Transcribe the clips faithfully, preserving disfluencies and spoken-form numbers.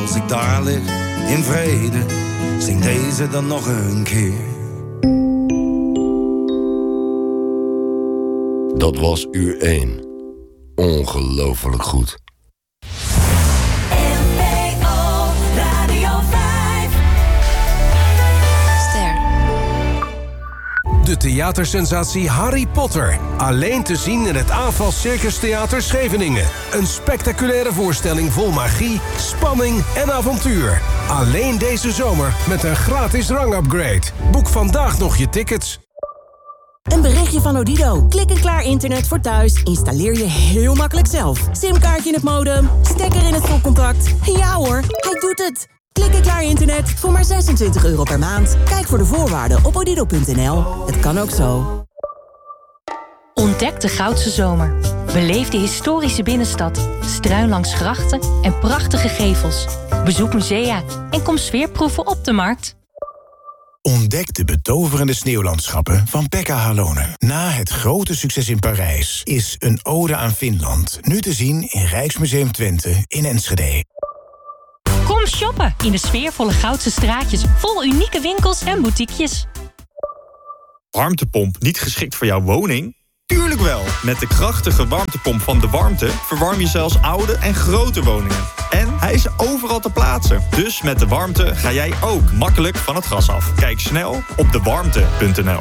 als ik daar lig in vrede, zing deze dan nog een keer. Dat was uur één. Ongelooflijk goed. N P O Radio vijf. Ster. De theatersensatie Harry Potter. Alleen te zien in het Aanval Circus Theater Scheveningen. Een spectaculaire voorstelling vol magie, spanning en avontuur. Alleen deze zomer met een gratis rangupgrade. Boek vandaag nog je tickets. Een berichtje van Odido. Klik en klaar internet voor thuis. Installeer je heel makkelijk zelf. Simkaartje in het modem. Stekker in het stopcontact. Ja hoor, hij doet het. Klik en klaar internet voor maar zesentwintig euro per maand. Kijk voor de voorwaarden op odido punt n l. Het kan ook zo. Ontdek de Goudse Zomer. Beleef de historische binnenstad, struin langs grachten en prachtige gevels. Bezoek musea en kom sfeerproeven op de markt. Ontdek de betoverende sneeuwlandschappen van Pekka Halonen. Na het grote succes in Parijs is Een ode aan Finland nu te zien in Rijksmuseum Twente in Enschede. Kom shoppen in de sfeervolle Goudse straatjes vol unieke winkels en boutiquejes. Warmtepomp niet geschikt voor jouw woning? Tuurlijk wel! Met de krachtige warmtepomp van De Warmte verwarm je zelfs oude en grote woningen. En hij is overal te plaatsen. Dus met De Warmte ga jij ook makkelijk van het gas af. Kijk snel op de warmte punt n l.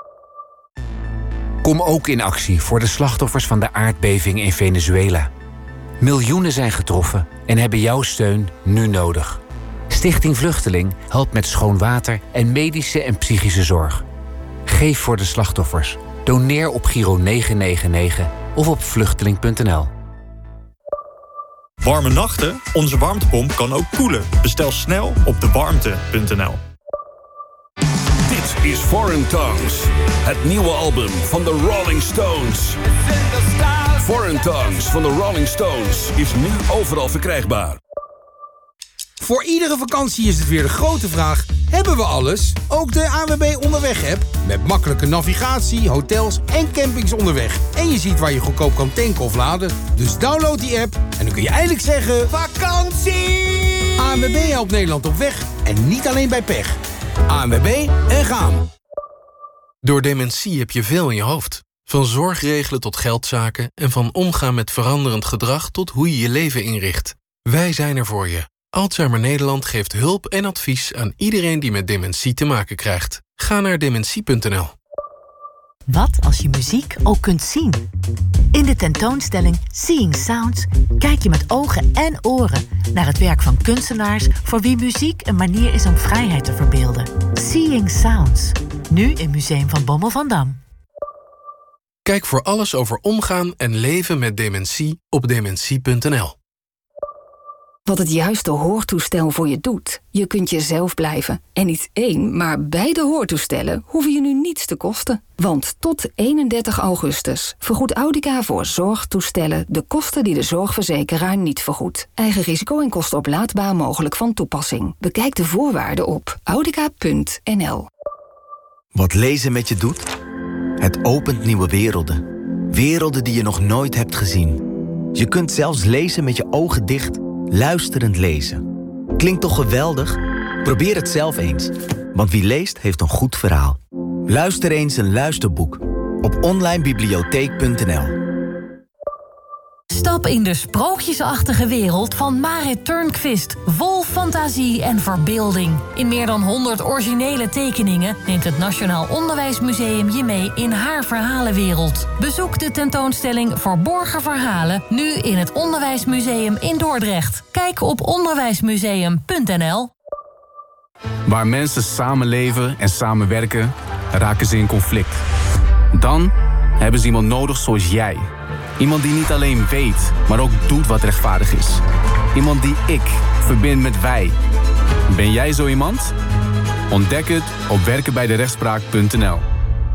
Kom ook in actie voor de slachtoffers van de aardbeving in Venezuela. Miljoenen zijn getroffen en hebben jouw steun nu nodig. Stichting Vluchteling helpt met schoon water en medische en psychische zorg. Geef voor de slachtoffers. Doneer op Giro negen negen negen of op vluchteling punt n l. Warme nachten? Onze warmtepomp kan ook koelen. Bestel snel op de warmte punt n l. Dit is Foreign Tongues, het nieuwe album van de Rolling Stones. Foreign Tongues van de Rolling Stones is nu overal verkrijgbaar. Voor iedere vakantie is het weer de grote vraag: hebben we alles? Ook de A N W B Onderweg-app. Met makkelijke navigatie, hotels en campings onderweg. En je ziet waar je goedkoop kan tanken of laden. Dus download die app en dan kun je eindelijk zeggen: vakantie! A N W B helpt Nederland op weg en niet alleen bij pech. A N W B en gaan. Door dementie heb je veel in je hoofd. Van zorgregelen tot geldzaken en van omgaan met veranderend gedrag tot hoe je je leven inricht. Wij zijn er voor je. Alzheimer Nederland geeft hulp en advies aan iedereen die met dementie te maken krijgt. Ga naar dementie punt n l. Wat als je muziek ook kunt zien? In de tentoonstelling Seeing Sounds kijk je met ogen en oren naar het werk van kunstenaars voor wie muziek een manier is om vrijheid te verbeelden. Seeing Sounds, nu in Museum van Bommel van Dam. Kijk voor alles over omgaan en leven met dementie op dementie punt n l. Wat het juiste hoortoestel voor je doet. Je kunt jezelf blijven. En niet één, maar beide hoortoestellen hoeven je nu niets te kosten. Want tot eenendertig augustus vergoedt Audica voor zorgtoestellen de kosten die de zorgverzekeraar niet vergoedt. Eigen risico en kosten oplaadbaar mogelijk van toepassing. Bekijk de voorwaarden op audica punt n l. Wat lezen met je doet? Het opent nieuwe werelden. Werelden die je nog nooit hebt gezien. Je kunt zelfs lezen met je ogen dicht. Luisterend lezen. Klinkt toch geweldig? Probeer het zelf eens. Want wie leest, heeft een goed verhaal. Luister eens een luisterboek. Op online bibliotheek punt n l. Stap in de sprookjesachtige wereld van Marit Turnquist. Vol fantasie en verbeelding. In meer dan honderd originele tekeningen neemt het Nationaal Onderwijsmuseum je mee in haar verhalenwereld. Bezoek de tentoonstelling Verborgen Verhalen nu in het Onderwijsmuseum in Dordrecht. Kijk op onderwijsmuseum punt n l. Waar mensen samenleven en samenwerken, raken ze in conflict. Dan hebben ze iemand nodig zoals jij. Iemand die niet alleen weet, maar ook doet wat rechtvaardig is. Iemand die ik verbind met wij. Ben jij zo iemand? Ontdek het op werken bij de rechtspraak punt n l.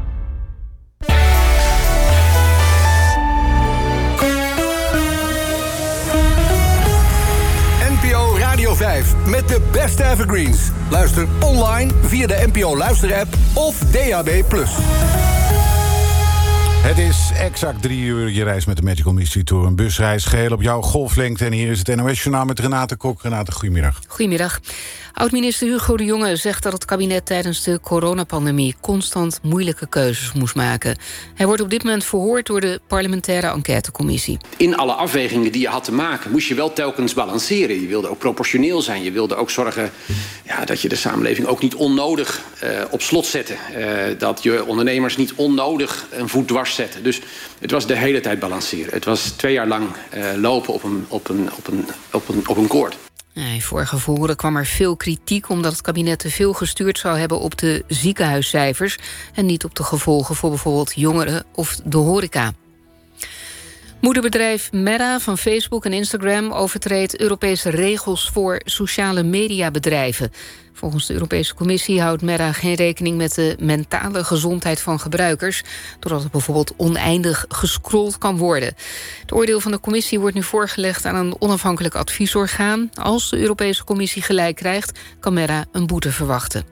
N P O Radio vijf met de beste evergreens. Luister online via de N P O luisterapp of D A B plus. Het is exact drie uur je reis met de Magical Mystery Tour. Een busreis geheel op jouw golflengte. En hier is het N O S-journaal met Renate Kok. Renate, goedemiddag. Goedemiddag. Oud-minister Hugo de Jonge zegt dat het kabinet tijdens de coronapandemie constant moeilijke keuzes moest maken. Hij wordt op dit moment verhoord door de parlementaire enquêtecommissie. In alle afwegingen die je had te maken moest je wel telkens balanceren. Je wilde ook proportioneel zijn. Je wilde ook zorgen ja, dat je de samenleving ook niet onnodig uh, op slot zette. Uh, dat je ondernemers niet onnodig een voet dwars zetten. Dus het was de hele tijd balanceren. Het was twee jaar lang uh, lopen op een, op een, op een, op een, op een koord. In vorige verhoren kwam er veel kritiek omdat het kabinet te veel gestuurd zou hebben op de ziekenhuiscijfers en niet op de gevolgen voor bijvoorbeeld jongeren of de horeca. Moederbedrijf Meta van Facebook en Instagram overtreedt Europese regels voor sociale mediabedrijven. Volgens de Europese Commissie houdt Meta geen rekening met de mentale gezondheid van gebruikers, doordat er bijvoorbeeld oneindig gescrolld kan worden. Het oordeel van de Commissie wordt nu voorgelegd aan een onafhankelijk adviesorgaan. Als de Europese Commissie gelijk krijgt, kan Meta een boete verwachten.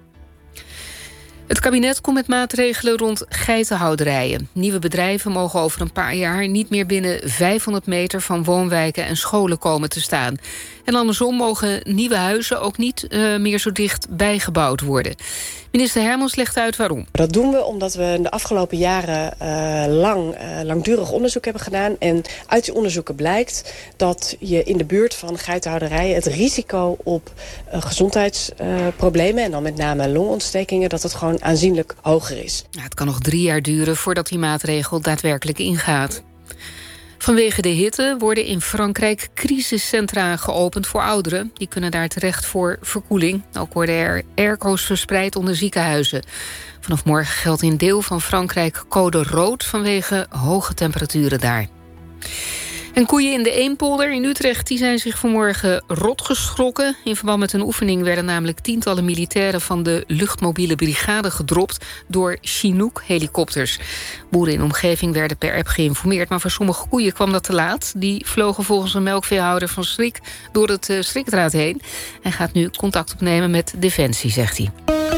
Het kabinet komt met maatregelen rond geitenhouderijen. Nieuwe bedrijven mogen over een paar jaar niet meer binnen vijfhonderd meter van woonwijken en scholen komen te staan. En andersom mogen nieuwe huizen ook niet uh, meer zo dicht bijgebouwd worden. Minister Hermans legt uit waarom. Dat doen we omdat we in de afgelopen jaren uh, lang, uh, langdurig onderzoek hebben gedaan. En uit die onderzoeken blijkt dat je in de buurt van geitenhouderijen het risico op uh, gezondheidsproblemen, uh, en dan met name longontstekingen, dat het gewoon aanzienlijk hoger is. Ja, het kan nog drie jaar duren voordat die maatregel daadwerkelijk ingaat. Vanwege de hitte worden in Frankrijk crisiscentra geopend voor ouderen. Die kunnen daar terecht voor verkoeling. Ook worden er airco's verspreid onder ziekenhuizen. Vanaf morgen geldt in deel van Frankrijk code rood vanwege hoge temperaturen daar. En koeien in de Eempolder in Utrecht die zijn zich vanmorgen rot geschrokken. In verband met een oefening werden namelijk tientallen militairen van de luchtmobiele brigade gedropt door Chinook-helikopters. Boeren in de omgeving werden per app geïnformeerd, maar voor sommige koeien kwam dat te laat. Die vlogen volgens een melkveehouder van Schrik door het uh, schrikdraad heen. Hij gaat nu contact opnemen met Defensie, zegt hij.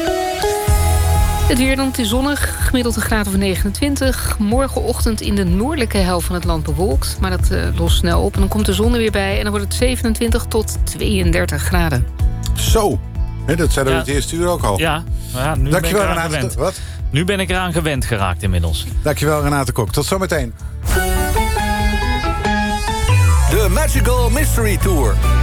Het weer dan, het is zonnig, gemiddeld een graad of negenentwintig. Morgenochtend in de noordelijke helft van het land bewolkt. Maar dat uh, lost snel op en dan komt de zon er weer bij. En dan wordt het zevenentwintig tot tweeëndertig graden. Zo, nee, dat zeiden we ja. het eerste uur ook al. Ja, ja nu Dankjewel, ben ik eraan Renate. gewend. Wat? Nu ben ik eraan gewend geraakt inmiddels. Dankjewel, Renate Kok. Tot zometeen. De Magical Mystery Tour.